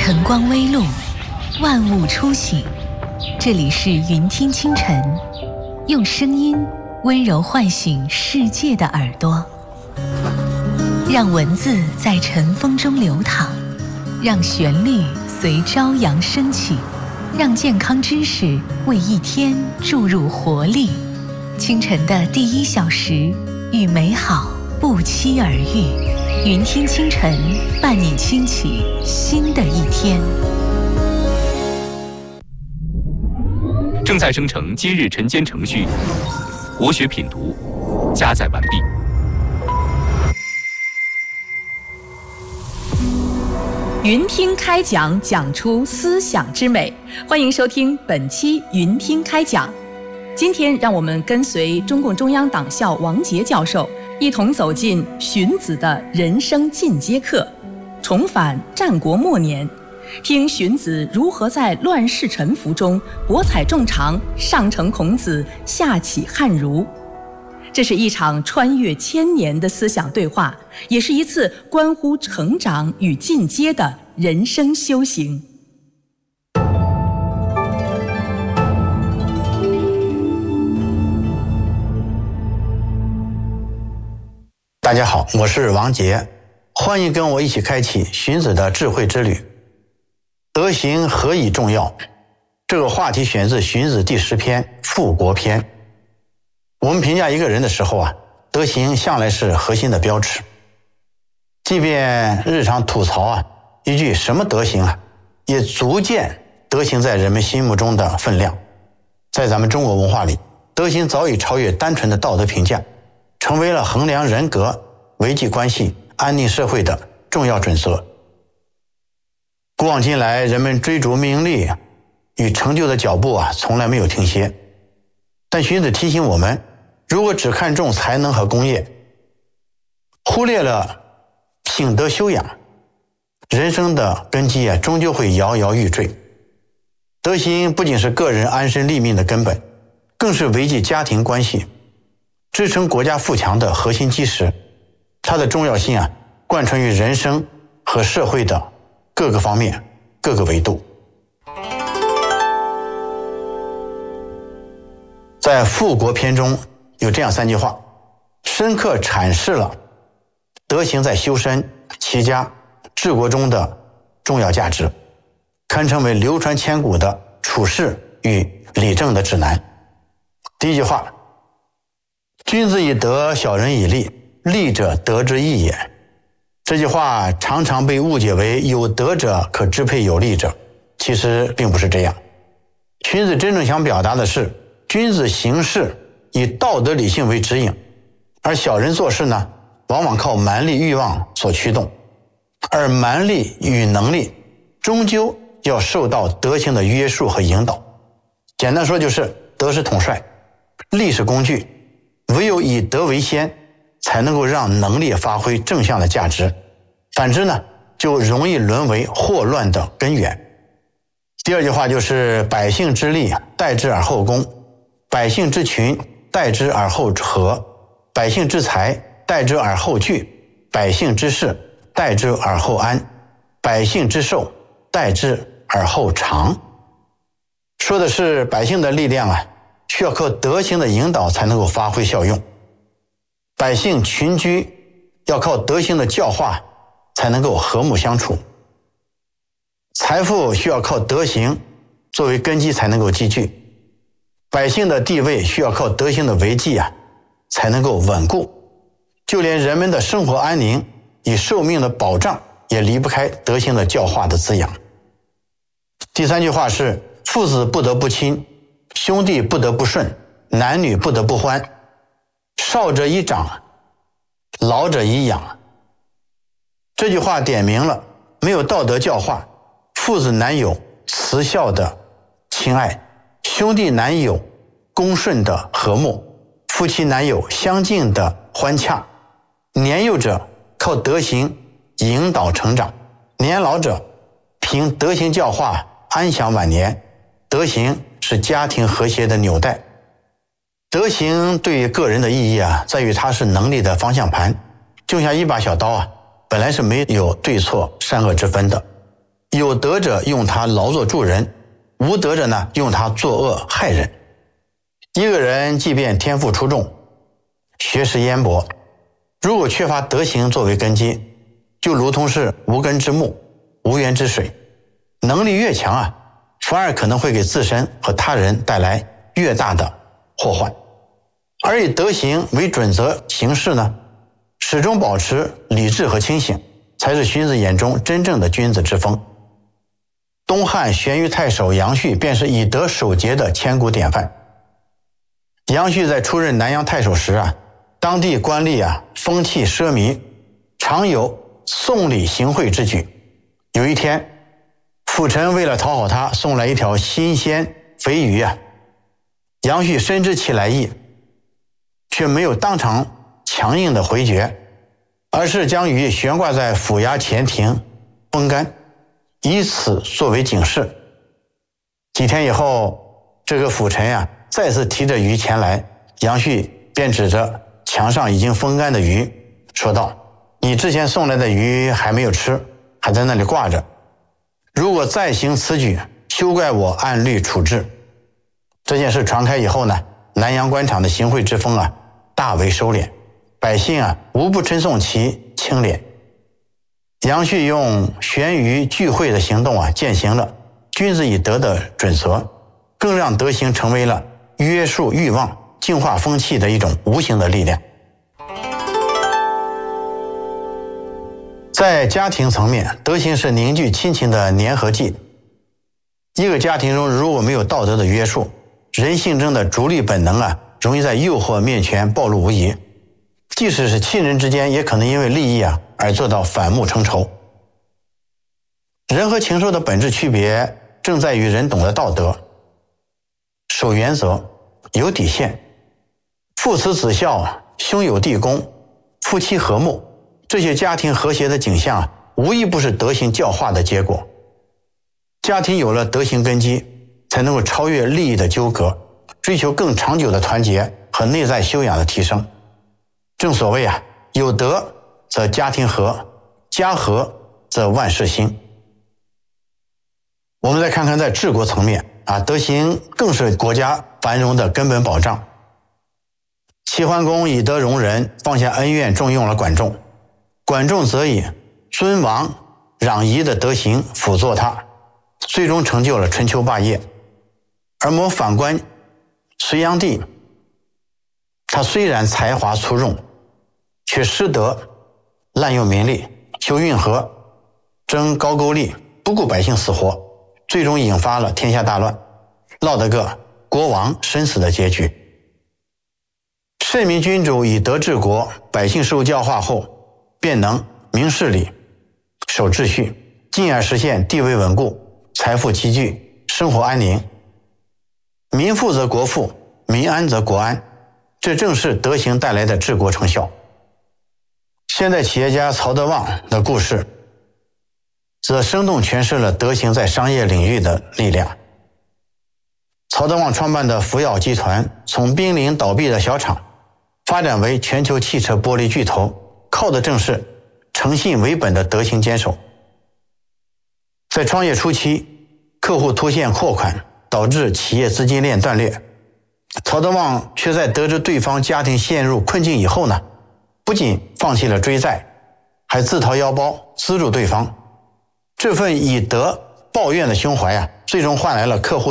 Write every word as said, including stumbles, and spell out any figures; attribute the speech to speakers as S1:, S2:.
S1: 晨光微露，万物初醒。这里是云听清晨，用声音温柔唤醒世界的耳朵，让文字在晨风中流淌，让旋律随朝阳升起，让健康知识为一天注入活力。清晨的第一小时，与美好不期而遇。云听清晨，伴你轻启新的一天。
S2: 正在生成今日晨间程序，国学品读加载完毕。
S3: 云听开讲，讲出思想之美。欢迎收听本期云听开讲。今天让我们跟随中共中央党校王杰教授，一同走进荀子的人生进阶课，重返战国末年，听荀子如何在乱世沉浮中博采众长，上承孔子，下启汉儒。这是一场穿越千年的思想对话，也是一次关乎成长与进阶的人生修行。
S4: 大家好，我是王杰，欢迎跟我一起开启荀子的智慧之旅。德行何以重要？这个话题选自荀子第十篇《复国篇》。我们评价一个人的时候啊，德行向来是核心的标尺。即便日常吐槽啊，一句什么德行啊，也足见德行在人们心目中的分量。在咱们中国文化里，德行早已超越单纯的道德评价，成为了衡量人格、维系关系、安定社会的重要准则。古往今来，人们追逐名利与成就的脚步啊，从来没有停歇。但荀子提醒我们，如果只看重才能和功业，忽略了品德修养，人生的根基啊，终究会摇摇欲坠。德行不仅是个人安身立命的根本，更是维系家庭关系、支撑国家富强的核心基石。它的重要性啊，贯穿于人生和社会的各个方面、各个维度。在《复国篇》中有这样三句话，深刻阐释了德行在修身、齐家、治国中的重要价值，堪称为流传千古的处世与理政的指南。第一句话，君子以德，小人以利，利者德之义也。这句话常常被误解为有德者可支配有利者，其实并不是这样。荀子真正想表达的是，君子行事以道德理性为指引，而小人做事呢，往往靠蛮力欲望所驱动，而蛮力与能力终究要受到德行的约束和引导。简单说就是，德是统帅，力是工具，唯有以德为先，才能够让能力发挥正向的价值，反之呢，就容易沦为祸乱的根源。第二句话就是百姓之利，待之而后恭；百姓之群，待之而后和；百姓之财，待之而后聚；百姓之事，待之而后安；百姓之寿，待之而后长。说的是百姓的力量啊，需要靠德行的引导才能够发挥效用。百姓群居要靠德行的教化才能够和睦相处。财富需要靠德行作为根基才能够积聚。百姓的地位需要靠德行的维系啊，才能够稳固。就连人们的生活安宁与寿命的保障也离不开德行的教化的滋养。第三句话是，父子不得不亲，兄弟不得不顺，男女不得不欢，少者以长，老者以养。这句话点明了，没有道德教化，父子难有慈孝的亲爱，兄弟难有恭顺的和睦，夫妻难有相敬的欢洽。年幼者靠德行引导成长，年老者凭德行教化安享晚年。德行是家庭和谐的纽带。德行对于个人的意义啊，在于它是能力的方向盘，就像一把小刀啊，本来是没有对错善恶之分的， 有德者用它劳作助人，无德者呢用它作恶害人。一个人即便天赋出众，学识渊博，如果缺乏德行作为根基，就如同是无根之木，无源之水，能力越强啊，反而可能会给自身和他人带来越大的祸患。而以德行为准则行事呢，始终保持理智和清醒，才是荀子眼中真正的君子之风。东汉玄虞太守杨旭便是以德守节的千古典范。杨旭在出任南阳太守时啊，当地官吏啊风气奢靡，常有送礼行贿之举。有一天，辅臣为了讨好他，送来一条新鲜肥鱼啊。杨旭深知其来意，却没有当场强硬的回绝，而是将鱼悬挂在府衙前庭风干，以此作为警示。几天以后，这个辅臣呀、啊、再次提着鱼前来，杨旭便指着墙上已经风干的鱼说道：“你之前送来的鱼还没有吃，还在那里挂着，如果再行此举，休怪我按律处置。”这件事传开以后呢，南阳官场的行贿之风啊大为收敛，百姓啊无不称颂其清廉。杨旭用悬鱼聚会的行动啊，践行了君子以德的准则，更让德行成为了约束欲望、净化风气的一种无形的力量。在家庭层面，德行是凝聚亲情的粘合剂。一个家庭中如果没有道德的约束，人性中的逐利本能啊，容易在诱惑面前暴露无遗。即使是亲人之间，也可能因为利益啊而做到反目成仇。人和禽兽的本质区别正在于人懂得道德，守原则，有底线，父慈子孝，兄友弟恭，夫妻和睦，这些家庭和谐的景象啊，无一不是德行教化的结果。家庭有了德行根基，才能够超越利益的纠葛，追求更长久的团结和内在修养的提升。正所谓啊，有德则家庭和，家和则万事兴。我们再看看在治国层面啊，德行更是国家繁荣的根本保障。齐桓公以德容人，放下恩怨，重用了管仲。管仲则以尊王攘夷的德行辅佐他，最终成就了春秋霸业。而我们反观隋炀帝，他虽然才华出众，却失德，滥用民力，修运河，征高句丽，不顾百姓死活，最终引发了天下大乱，落得个国王身死的结局。圣明君主以德治国，百姓受教化后，便能明事理，守秩序，进而实现地位稳固，财富积聚，生活安宁。民富则国富，民安则国安，这正是德行带来的治国成效。现代企业家曹德旺的故事，则生动诠释了德行在商业领域的力量。曹德旺创办的福耀集团，从濒临倒闭的小厂，发展为全球汽车玻璃巨头，靠的正是诚信为本的德行坚守。在创业初期，客户拖欠货款，导致企业资金链断裂。曹德旺却在得知对方家庭陷入困境以后呢，不仅放弃了追债，还自掏腰包资助对方。这份以德报怨的胸怀啊，最终换来了客户